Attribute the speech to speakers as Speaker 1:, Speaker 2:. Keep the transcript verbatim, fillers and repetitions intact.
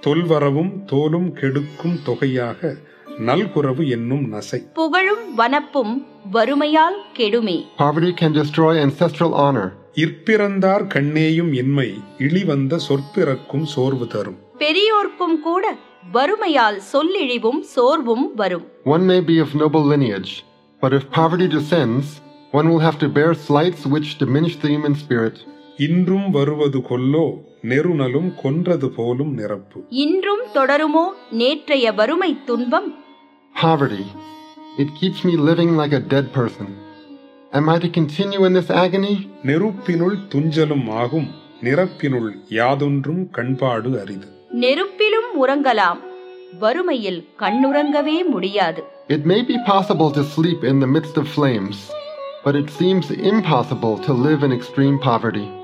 Speaker 1: தொல்வரவும் தோலும் கெடுக்கும் தொகையாக நல்குரவு என்னும் நசை.
Speaker 2: புகழும் வனப்பும் வறுமையால் கெடுமே.
Speaker 3: Poverty can destroy ancestral honor.
Speaker 1: இற்பிறந்தார் கண்ணேயும் இன்மை இழிவந்த சொற்பிறக்கும் சோர்வு தரும்.
Speaker 2: பெரியோர்க்கும் கூட வறுமையால் சொல்லிழிவும் சோர்வும் வரும்.
Speaker 3: One may be of noble lineage, but if poverty descends, one will have to bear slights which diminish the human spirit.
Speaker 1: இன்றும் வருவது கொல்லோ நெருநலும் கொன்றது போலும் நிரப்பு.
Speaker 2: இன்றும் தொடருமோ நேற்றைய வறுமை துன்பம்.
Speaker 3: Poverty, it keeps me living like a dead person. Am I to continue in this agony?
Speaker 1: நெருப்பினுள் துஞ்சலும் ஆகும் நிரப்பினுள் யாதொன்றும் கண்பாடு அரிது.
Speaker 2: நெருப்பிலும் உறங்கலாம், வறுமையில் கண்ணுறங்கவே முடியாது.
Speaker 3: It may be possible to sleep in the midst of flames, but it seems impossible to live in extreme poverty.